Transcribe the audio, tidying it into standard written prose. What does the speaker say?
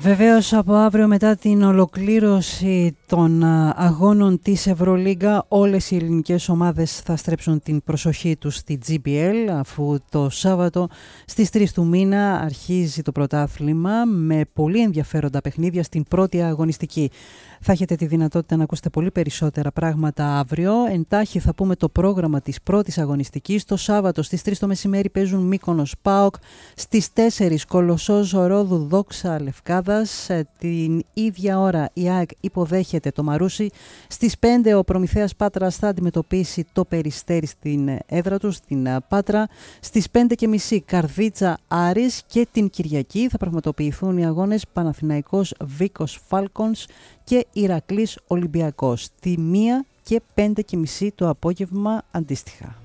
Βεβαίως από αύριο μετά την ολοκλήρωση των αγώνων της Ευρωλίγκα όλες οι ελληνικές ομάδες θα στρέψουν την προσοχή τους στη GBL, αφού το Σάββατο στις 3 του μήνα αρχίζει το πρωτάθλημα με πολύ ενδιαφέροντα παιχνίδια στην πρώτη αγωνιστική. Θα έχετε τη δυνατότητα να ακούσετε πολύ περισσότερα πράγματα αύριο. Εντάχει θα πούμε το πρόγραμμα της πρώτης αγωνιστικής. Το Σάββατο στις 3 το μεσημέρι παίζουν Μύκονος ΠΑΟΚ, στις 4 Κολοσσός Ρόδου Δόξα Λευκάδας. Την ίδια ώρα η ΑΕΚ υποδέχεται το Μαρούσι. Στις 5 ο Προμηθέας Πάτρας θα αντιμετωπίσει το Περιστέρι στην έδρα του, στην Πάτρα. Στις 5:30 Καρδίτσα Άρης και την Κυριακή θα πραγματοποιηθούν οι αγώνες Παναθηναϊκός Βίκος Φάλκονς και Ηρακλής Ολυμπιακός. Τη 1 και 5:30 το απόγευμα αντίστοιχα.